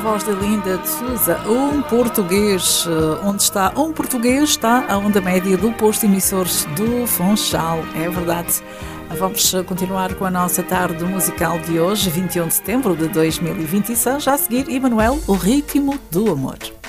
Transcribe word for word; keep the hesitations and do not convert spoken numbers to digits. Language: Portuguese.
voz de Linda de Souza, um português. Onde está um português está a onda média do posto emissor do Funchal. É verdade. Vamos continuar com a nossa tarde musical de hoje, vinte e um de setembro de dois mil e vinte e seis. Já a seguir, Emanuel, o ritmo do amor.